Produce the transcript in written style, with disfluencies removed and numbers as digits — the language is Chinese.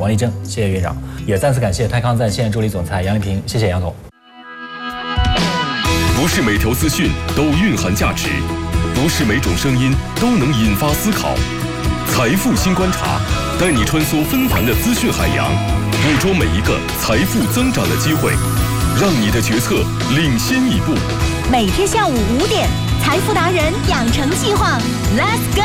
王立正，谢谢院长，也再次感谢泰康在线助理总裁杨丽萍，谢谢杨总。 不是每条资讯都蕴含价值，不是每种声音都能引发思考。财富新观察，带你穿梭纷繁的资讯海洋，捕捉每一个财富增长的机会，让你的决策领先一步。 每天下午5点，财富达人养成计划 ，Let's go。